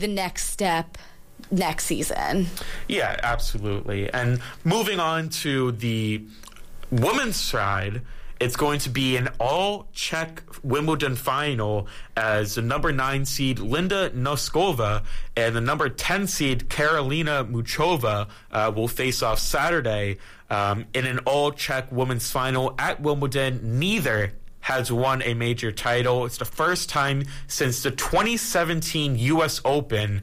the next step next season. Yeah, absolutely. And moving on to the women's side, it's going to be an all-Czech Wimbledon final as the number 9 seed Linda Noskova and the number 10 seed Karolina Muchova will face off Saturday in an all-Czech women's final at Wimbledon. Neither has won a major title. It's the first time since the 2017 U.S. Open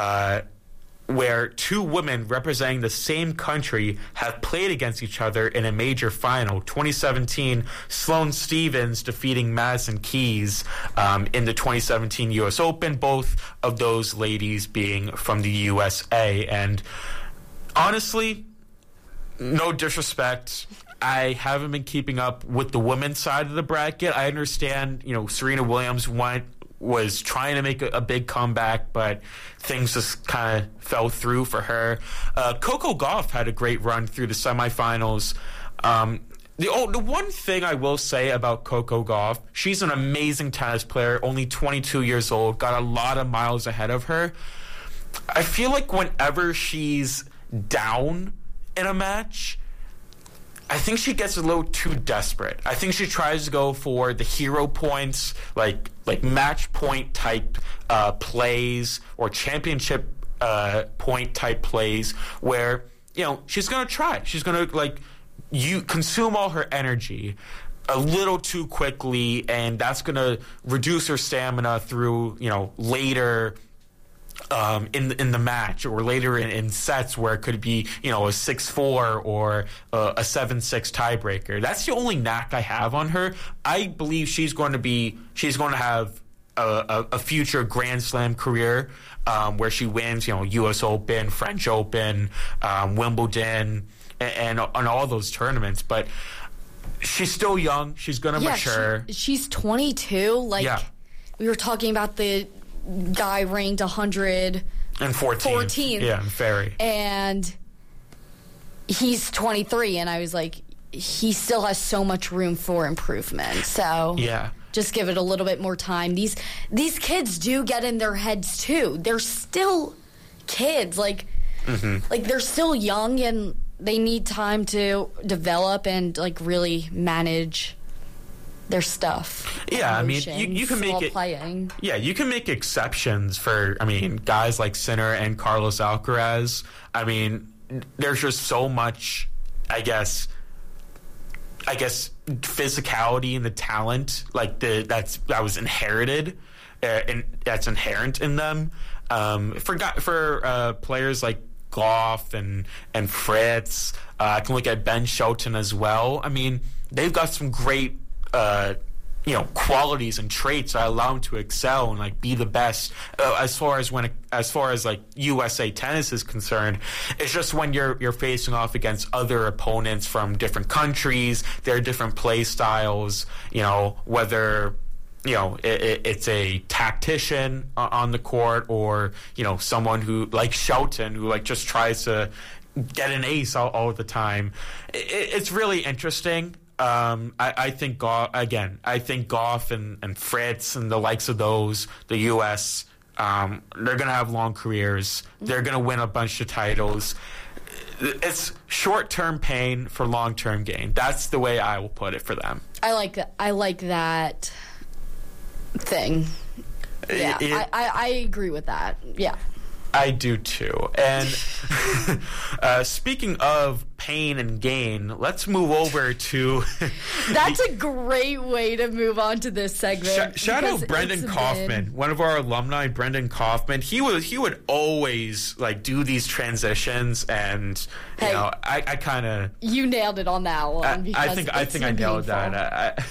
where two women representing the same country have played against each other in a major final. 2017, Sloane Stephens defeating Madison Keys in the 2017 U.S. Open, both of those ladies being from the USA. And honestly, no disrespect, I haven't been keeping up with the women's side of the bracket. I understand, Serena Williams was trying to make a big comeback, but things just kind of fell through for her. Coco Gauff had a great run through the semifinals. The one thing I will say about Coco Gauff, she's an amazing tennis player, only 22 years old, got a lot of miles ahead of her. I feel like whenever she's down in a match, I think she gets a little too desperate. I think she tries to go for the hero points, like match point type plays or championship point type plays, where she's gonna try. She's gonna you consume all her energy a little too quickly, and that's gonna reduce her stamina through later. In the match or later in sets where it could be a 6-4 or a 7-6 tiebreaker. That's the only knack I have on her. I believe she's going to have a future Grand Slam career where she wins U.S. Open, French Open, Wimbledon, and on all those tournaments. But she's still young. She's going to mature. She's 22. We were talking about the guy ranked 114. Yeah, in Ferry. And he's 23, and I was like, he still has so much room for improvement. So just give it a little bit more time. These kids do get in their heads too. They're still kids. They're still young, and they need time to develop and really manage their stuff. Yeah, I mean, you can make it playing. Yeah, you can make exceptions for guys like Sinner and Carlos Alcaraz. I mean, there's just so much, I guess physicality and the talent that was inherited and that's inherent in them. For players like Gauff and Fritz, I can look at Ben Shelton as well. I mean, they've got some great qualities and traits that allow them to excel and be the best. As far as USA tennis is concerned, it's just when you're facing off against other opponents from different countries, their different play styles. Whether it's a tactician on the court or someone who like Shelton who just tries to get an ace all the time. It's really interesting. I think Gauff and Fritz and the likes of those, the U.S., they're going to have long careers. They're going to win a bunch of titles. It's short-term pain for long-term gain. That's the way I will put it for them. I like that thing. Yeah, I agree with that. Yeah. I do too. And speaking of pain and gain, let's move over to... That's a great way to move on to this segment. Shout out Brendan Kaufman, one of our alumni, Brendan Kaufman. He would always do these transitions, and I kind of... You nailed it on that one. I think I nailed that.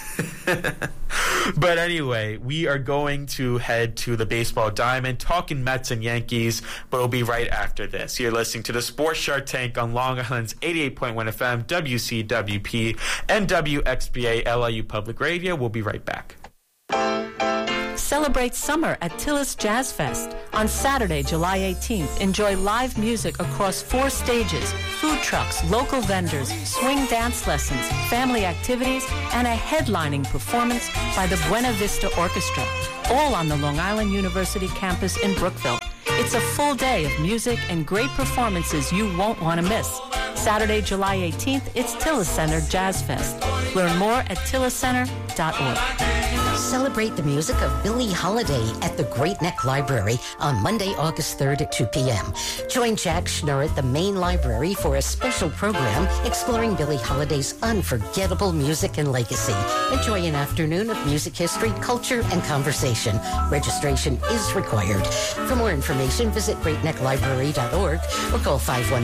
But anyway, we are going to head to the baseball diamond, talking Mets and Yankees, but we'll be right after this. You're listening to the Sports Shark Tank on Long Island's 88.1 FM, WCWP, and WXBA LIU Public Radio. We'll be right back. Celebrate summer at Tillis Jazz Fest. On Saturday, July 18th, enjoy live music across 4 stages, food trucks, local vendors, swing dance lessons, family activities, and a headlining performance by the Buena Vista Orchestra, all on the Long Island University campus in Brookville. It's a full day of music and great performances you won't want to miss. Saturday, July 18th, it's Tillis Center Jazz Fest. Learn more at tilliscenter.org. Celebrate the music of Billie Holiday at the Great Neck Library on Monday, August 3rd at 2 p.m. Join Jack Schnurr at the main library for a special program exploring Billie Holiday's unforgettable music and legacy. Enjoy an afternoon of music history, culture, and conversation. Registration is required. For more information, visit greatnecklibrary.org or call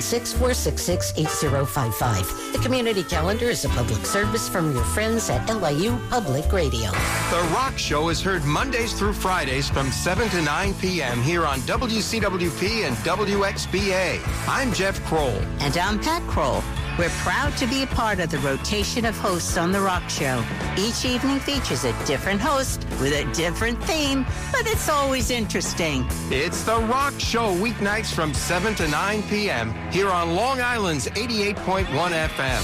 516-466-8055. The community calendar is a public service from your friends at LIU Public Radio. The Rock Show is heard Mondays through Fridays from 7 to 9 p.m. here on WCWP and WXBA. I'm Jeff Kroll. And I'm Pat Kroll. We're proud to be a part of the rotation of hosts on The Rock Show. Each evening features a different host with a different theme, but it's always interesting. It's The Rock Show weeknights from 7 to 9 p.m. here on Long Island's 88.1 FM.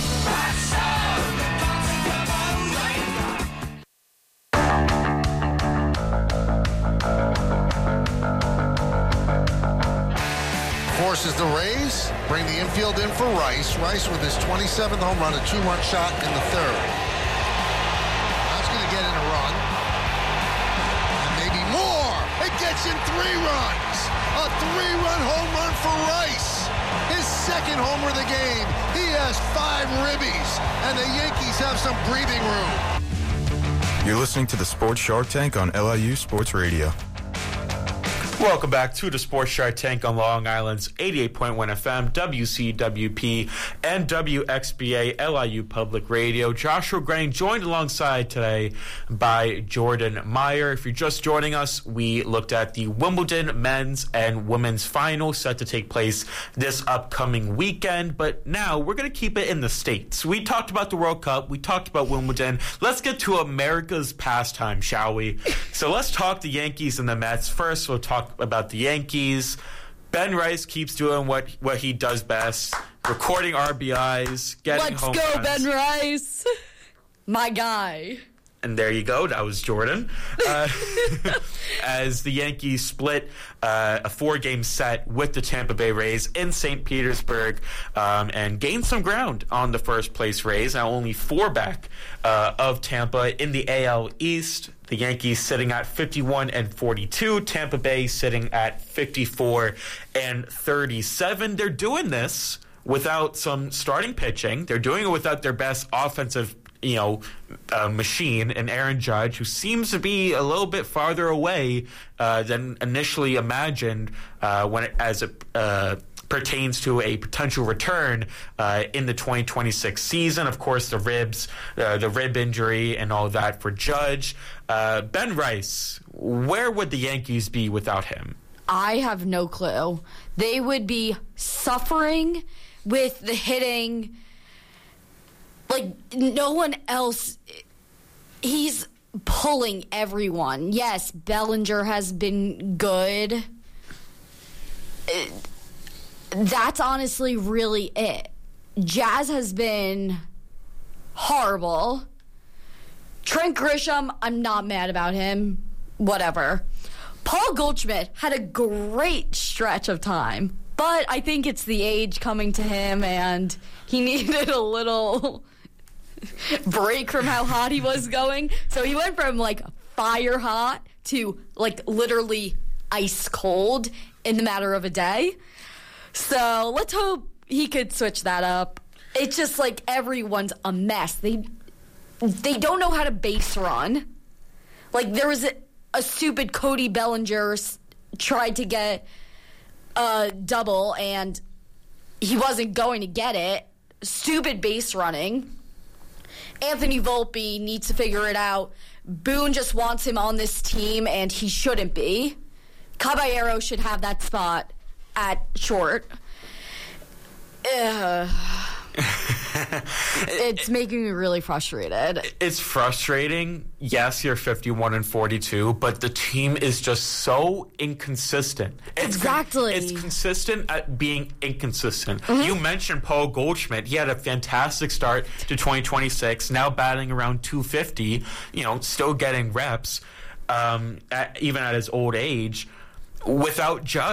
Forces the Rays, bring the infield in for Rice. Rice with his 27th home run, a 2-run shot in the third. That's going to get in a run. And maybe more. It gets in 3 runs. A 3-run home run for Rice. His second homer of the game. He has 5 ribbies, and the Yankees have some breathing room. You're listening to the Sports Shark Tank on LIU Sports Radio. Welcome back to the Sports Shark Tank on Long Island's 88.1 FM, WCWP, and WXBA LIU Public Radio. Joshua Grang joined alongside today by Jordan Meyer. If you're just joining us, we looked at the Wimbledon men's and women's final set to take place this upcoming weekend. But now we're going to keep it in the States. We talked about the World Cup. We talked about Wimbledon. Let's get to America's pastime, shall we? So let's talk the Yankees and the Mets. First, we'll talk about the Yankees. Ben Rice keeps doing what he does best, recording RBIs, getting home runs. Let's go, Ben Rice. My guy. And there you go. That was Jordan. As the Yankees split a 4-game set with the Tampa Bay Rays in St. Petersburg and gained some ground on the first-place Rays, now only 4 back of Tampa in the AL East. The Yankees sitting at 51-42. Tampa Bay sitting at 54-37. They're doing this without some starting pitching. They're doing it without their best offensive machine, and Aaron Judge, who seems to be a little bit farther away than initially imagined as it pertains to a potential return in the 2026 season. Of course, the rib injury and all that for Judge. Ben Rice, where would the Yankees be without him? I have no clue. They would be suffering with the hitting. Like, no one else. He's pulling everyone. Yes, Bellinger has been good. That's honestly really it. Jazz has been horrible. Trent Grisham, I'm not mad about him. Whatever. Paul Goldschmidt had a great stretch of time, but I think it's the age coming to him, and he needed a little break from how hot he was going. So he went from, fire hot to, literally ice cold in the matter of a day. So let's hope he could switch that up. It's just everyone's a mess. They don't know how to base run. There was a stupid Cody Bellinger tried to get a double, and he wasn't going to get it. Stupid base running. Anthony Volpe needs to figure it out. Boone just wants him on this team, and he shouldn't be. Caballero should have that spot at short. It's making me really frustrated. It's frustrating. Yes, you're 51-42, but the team is just so inconsistent. Exactly. It's consistent at being inconsistent. Mm-hmm. You mentioned Paul Goldschmidt. He had a fantastic start to 2026, now batting around 250, still getting reps, even at his old age. Without Judge,